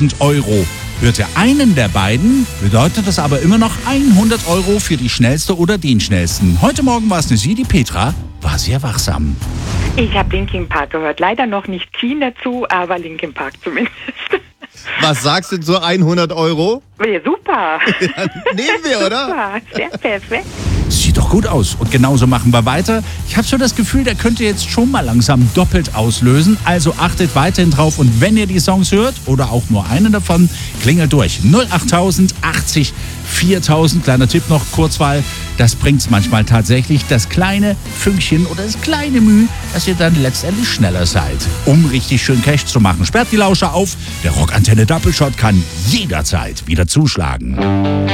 1000 Euro. Hört ihr einen der beiden, bedeutet das aber immer noch 100 Euro für die Schnellste oder den Schnellsten. Heute Morgen war es eine Sie, die Petra war sehr wachsam. Ich habe Linkin Park gehört. Leider noch nicht Teen dazu, aber Linkin Park zumindest. Was sagst du zu 100 Euro? Ja, super. Ja, nehmen wir, oder? Super, sehr perfekt. Sieht doch gut aus. Und genauso machen wir weiter. Ich habe so das Gefühl, der könnte jetzt schon mal langsam doppelt auslösen. Also achtet weiterhin drauf. Und wenn ihr die Songs hört oder auch nur einen davon, klingelt durch. 08000 80 4000. Kleiner Tipp noch, Kurzwahl. Das bringt's manchmal tatsächlich. Das kleine Fünkchen oder das kleine Mühe, dass ihr dann letztendlich schneller seid. Um richtig schön Cash zu machen. Sperrt die Lauscher auf. Der Rockantenne Doppelshot kann jederzeit wieder zuschlagen.